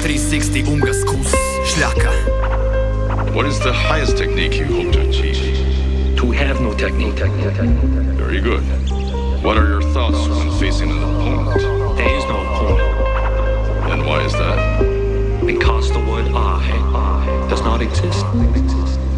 360 umgaskus, šljaka. What is the highest technique you hope to achieve? To have no technique. Very good. What are your thoughts when facing an opponent? There is no opponent. And why is that? Because the word I does not exist.